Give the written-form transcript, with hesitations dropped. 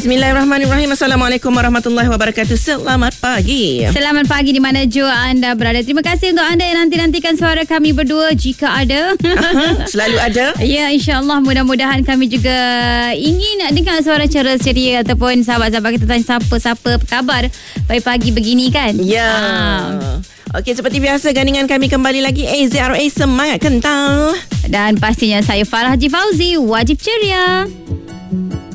Bismillahirrahmanirrahim. Assalamualaikum warahmatullahi wabarakatuh. Selamat pagi. Selamat pagi di mana jua anda berada. Terima kasih untuk anda yang nanti-nantikan suara kami berdua jika ada. Selalu ada. Ya, insyaAllah mudah-mudahan kami juga ingin dengar suara ceria ataupun sahabat-sahabat kita tanya siapa kabar pagi-pagi begini kan. Ya. Okey, seperti biasa gandingan kami kembali lagi AZRA Semangat Kental. Dan pastinya saya Farah Haji Fauzi, wajib ceria.